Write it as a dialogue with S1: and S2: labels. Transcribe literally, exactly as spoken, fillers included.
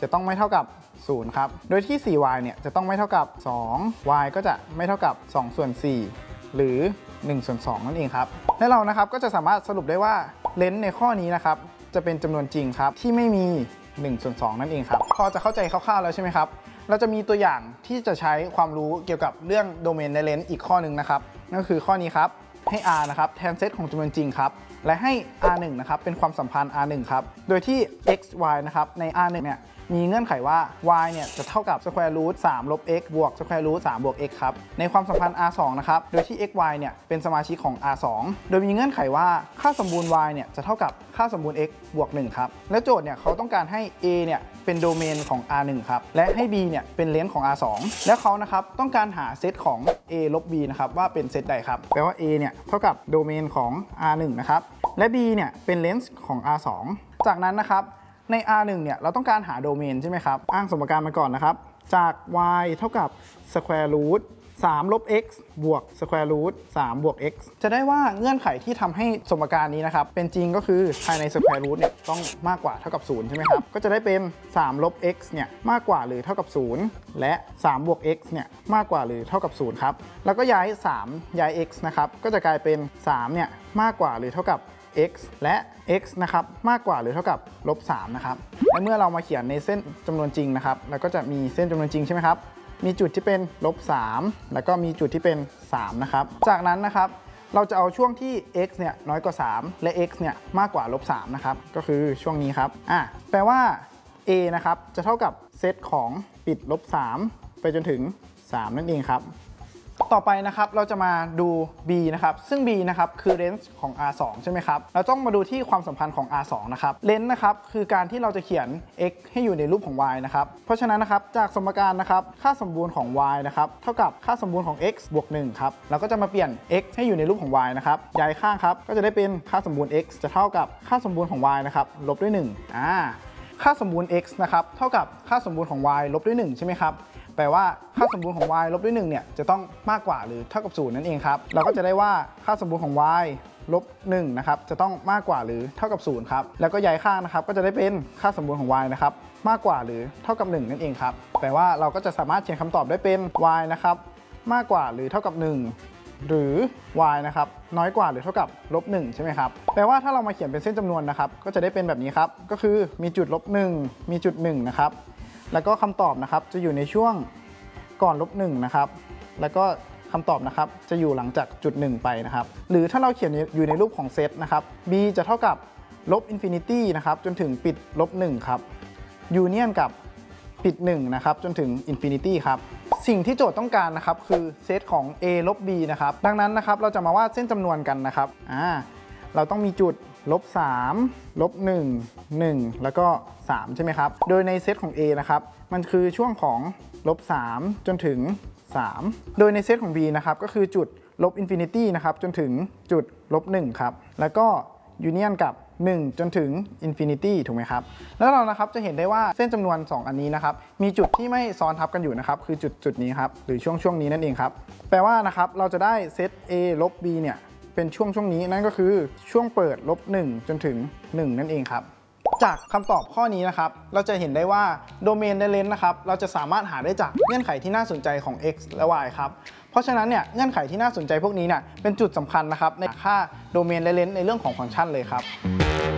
S1: จะต้องไม่เท่ากับศูนย์ครับโดยที่ โฟร์วาย เนี่ยจะต้องไม่เท่ากับ สอง y ก็จะไม่เท่ากับสองส่วนสี่หรือหนึ่งส่วนสองนั่นเองครับและเรานะครับก็จะสามารถสรุปได้ว่าเลนส์ในข้อนี้นะครับจะเป็นจำนวนจริงครับที่ไม่มีหนึ่งส่วนสองนั่นเองครับพอจะเข้าใจคร่าวๆแล้วใช่ไหมครับเราจะมีตัวอย่างที่จะใช้ความรู้เกี่ยวกับเรื่องโดเมนในเลนส์อีกข้อหนึ่งนะครับนั่นก็คือข้อนี้ครับให้ r นะครับแทนเซตของจำนวนจริงครับและให้ อาร์ หนึ่ง นะครับเป็นความสัมพันธ์ อาร์ หนึ่ง ครับโดยที่ x y นะครับใน อาร์ หนึ่ง เนี่ยมีเงื่อนไขว่า y เนี่ยจะเท่ากับ square root สามลบ x บวก square root สามบวก x ครับในความสัมพันธ์ อาร์ สอง นะครับโดยที่ x y เนี่ยเป็นสมาชิกของ อาร์ สอง โดยมีเงื่อนไขว่าค่าสมบูรณ์ y เนี่ยจะเท่ากับค่าสมบูรณ์ x บวกหนึ่งครับและโจทย์เนี่ยเขาต้องการให้ a เนี่ยเป็นโดเมนของ อาร์ หนึ่ง ครับและให้ b เนี่ยเป็นเลนส์ของ อาร์ สอง และเขานะครับต้องการหาเซตของ a ลบ b นะครับว่าเป็นเซตใดครับแปลว่า a เนี่ยเท่ากับโดเมนของ อาร์ หนึ่ง นะครับและ b เนี่ยเป็นเลนส์ของ อาร์ สอง จากนั้นนะครับใน อาร์ หนึ่ง เนี่ยเราต้องการหาโดเมนใช่ไหมครับอ้างสมการมาก่อนนะครับจาก y เท่ากับ square root สามลบ x บวก square root สามบวก x จะได้ว่าเงื่อนไขที่ทำให้สมการนี้นะครับเป็นจริงก็คือภายใน square root เนี่ยต้องมากกว่าเท่ากับศูนย์ใช่ไหมครับก็จะได้เป็นสามลบ x เนี่ยมากกว่าหรือเท่ากับศูนย์และสามบวก x เนี่ยมากกว่าหรือเท่ากับศูนย์ครับแล้วก็ย้ายสามย้าย x นะครับก็จะกลายเป็นสามเนี่ยมากกว่าหรือเท่ากับx และ x นะครับมากกว่าหรือเท่ากับลบสามนะครับและเมื่อเรามาเขียนในเส้นจำนวนจริงนะครับเราก็จะมีเส้นจำนวนจริงใช่ไหมครับมีจุดที่เป็นลบสามแล้วก็มีจุดที่เป็นสามนะครับจากนั้นนะครับเราจะเอาช่วงที่ x เนี่ยน้อยกว่าสามและ x เนี่ยมากกว่าลบสามนะครับก็คือช่วงนี้ครับอ่ะแปลว่า a นะครับจะเท่ากับเซตของปิดลบสามไปจนถึงสามนั่นเองครับต่อไปนะครับเราจะมาดู b นะครับซึ่ง b นะครับคือเลนส์ของ อาร์ สอง ใช่ไหมครับเราต้องมาดูที่ความสัมพันธ์ของ อาร์ สอง นะครับเลนส์นะครับคือการที่เราจะเขียน x ให้อยู่ในรูปของ y นะครับเพราะฉะนั้นนะครับจากสมการนะครับค่าสมบูรณ์ของ y นะครับเท่ากับค่าสมบูรณ์ของ x บวกหนึ่งครับเราก็จะมาเปลี่ยน x ให้อยู่ในรูปของ y นะครับย้ายข้างครับก็จะได้เป็นค่าสมบูรณ์ x จะเท่ากับค่าสมบูรณ์ของ y นะครับลบด้วยหนึ่งอ่าค่าสมบูรณ์ x นะครับเท่ากับค่าสมบูรณ์ของ y ลบด้วยหนึ่งใช่ไหมครับแปลว่าค่าสมบูรณ์ของ y ลบด้วยหนึ่งเนี่ยจะต้องมากกว่าหรือเท่ากับศูนย์นั่นเองครับเราก็จะได้ว่าค่าสมบูรณ์ของ y ลบหนึ่งนะครับจะต้องมากกว่าหรือเท่ากับศูนย์ครับแล้วก็ย้ายข้างนะครับก็จะได้เป็นค่าสมบูรณ์ของ y นะครับมากกว่าหรือเท่ากับหนึ่งนั่นเองครับแปลว่าเราก็จะสามารถเขียนคำตอบได้เป็น y นะครับมากกว่าหรือเท่ากับหนึ่งหรือ y นะครับน้อยกว่าหรือเท่ากับลบหนึ่งใช่ไหมครับแปลว่าถ้าเรามาเขียนเป็นเส้นจำนวนนะครับก็จะได้เป็นแบบนี้ครับก็คือมีจุดลบหนึ่งมีจุดหนึ่งนะครับแล้วก็คำตอบนะครับจะอยู่ในช่วงก่อนลบหนึ่งนะครับแล้วก็คำตอบนะครับจะอยู่หลังจากจุดหนึ่งไปนะครับหรือถ้าเราเขียนอยู่ในรูปของเซตนะครับ b จะเท่ากับลบอินฟินิตี้นะครับจนถึงปิดลบหนึ่งครับยูเนียนกับปิดหนึ่งนะครับจนถึงอินฟินิตี้ครับสิ่งที่โจทย์ต้องการนะครับคือเซตของ a ลบ b นะครับดังนั้นนะครับเราจะมาวาดเส้นจำนวนกันนะครับอ่าเราต้องมีจุดลบสามลบหนึ่ง หนึ่งแล้วก็สามใช่ไหมครับโดยในเซตของ a นะครับมันคือช่วงของลบสามจนถึงสามโดยในเซตของ b นะครับก็คือจุดลบอินฟินิตี้นะครับจนถึงจุดลบหนึ่งครับแล้วก็ยูเนียนกับหนึ่งจนถึงอินฟินิตี้ถูกไหมครับแล้วเรานะครับจะเห็นได้ว่าเส้นจำนวนสองอันนี้นะครับมีจุดที่ไม่ซ้อนทับกันอยู่นะครับคือจุดจุดนี้ครับหรือช่วงช่วงนี้นั่นเองครับแปลว่านะครับเราจะได้เซต a ลบ b เนี่ยเป็นช่วงช่วงนี้นั่นก็คือช่วงเปิดลบหนึ่งจนถึงหนึ่งนั่นเองครับจากคำตอบข้อนี้นะครับเราจะเห็นได้ว่าโดเมนในเลนส์นะครับเราจะสามารถหาได้จากเงื่อนไขที่น่าสนใจของ x และ y ครับเพราะฉะนั้นเนี่ยเงื่อนไขที่น่าสนใจพวกนี้เนี่ยเป็นจุดสำคัญนะครับในค่าโดเมนและเลนส์ในเรื่องของฟังก์ชันเลยครับ